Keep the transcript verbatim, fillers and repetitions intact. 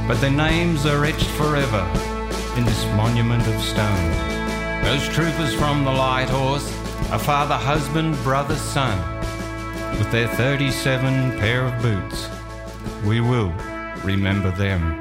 but their names are etched forever in this monument of stone. Those troopers from the Light Horse are father, husband, brother, son. With their thirty-seven pair of boots, we will remember them.